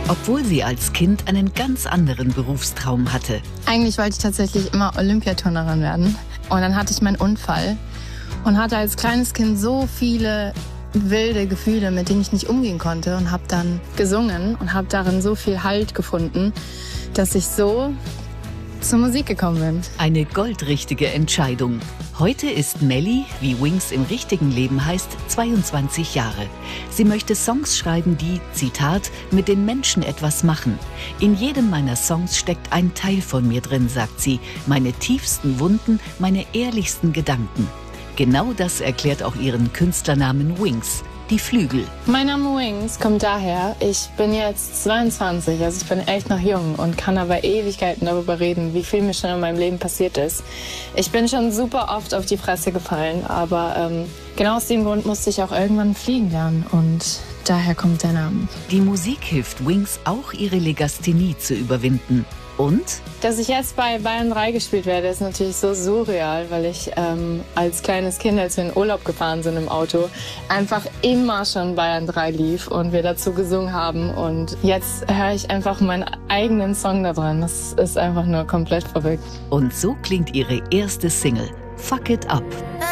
Obwohl sie als Kind einen ganz anderen Berufstraum hatte. Eigentlich wollte ich tatsächlich immer Olympiaturnerin werden. Und dann hatte ich meinen Unfall und hatte als kleines Kind so viele wilde Gefühle, mit denen ich nicht umgehen konnte, und habe dann gesungen und habe darin so viel Halt gefunden, dass ich so zur Musik gekommen bin. Eine goldrichtige Entscheidung. Heute ist Melly, wie Wings im richtigen Leben heißt, 22 Jahre. Sie möchte Songs schreiben, die, Zitat, mit den Menschen etwas machen. In jedem meiner Songs steckt ein Teil von mir drin, sagt sie. Meine tiefsten Wunden, meine ehrlichsten Gedanken. Genau das erklärt auch ihren Künstlernamen Wings. Die Flügel. Mein Name Wings kommt daher, ich bin jetzt 22, also ich bin echt noch jung und kann aber Ewigkeiten darüber reden, wie viel mir schon in meinem Leben passiert ist. Ich bin schon super oft auf die Fresse gefallen, aber genau aus dem Grund musste ich auch irgendwann fliegen lernen und daher kommt der Name. Die Musik hilft Wings auch, ihre Legasthenie zu überwinden. Und? Dass ich jetzt bei Bayern 3 gespielt werde, ist natürlich so surreal, weil ich als kleines Kind, als wir in Urlaub gefahren sind im Auto, einfach immer schon Bayern 3 lief und wir dazu gesungen haben. Und jetzt höre ich einfach meinen eigenen Song da dran. Das ist einfach nur komplett verrückt. Und so klingt ihre erste Single, Fuck It Up.